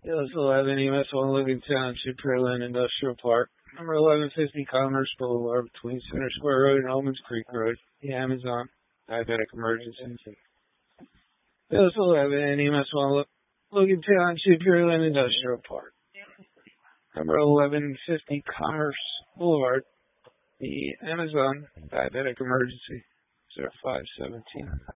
Hills 11, EMS 1, Logan Township, Pearland Industrial Park. Number 1150 Commerce Boulevard between Center Square Road and Almonds Creek Road. The Amazon diabetic emergency. Hills 11, EMS 1, Logan Township, Pearland Industrial Park. Number 1150 Commerce Boulevard. The Amazon diabetic emergency. 0517.